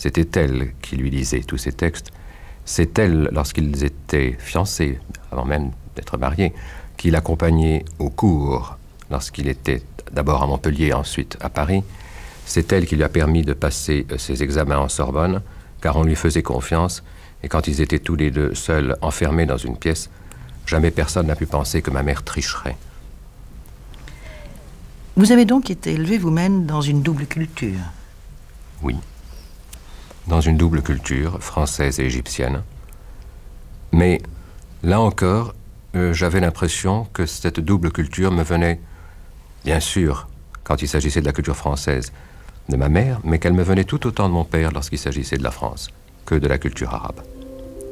C'était elle qui lui lisait tous ses textes. C'est elle, lorsqu'ils étaient fiancés, avant même d'être mariés, qui l'accompagnait au cours, lorsqu'il était d'abord à Montpellier, ensuite à Paris. C'est elle qui lui a permis de passer ses examens en Sorbonne, car on lui faisait confiance, et quand ils étaient tous les deux seuls, enfermés dans une pièce, jamais personne n'a pu penser que ma mère tricherait. Vous avez donc été élevé vous-même dans une double culture? Oui. Dans une double culture, française et égyptienne. Mais, là encore, j'avais l'impression que cette double culture me venait, bien sûr, quand il s'agissait de la culture française, de ma mère, mais qu'elle me venait tout autant de mon père lorsqu'il s'agissait de la France, que de la culture arabe.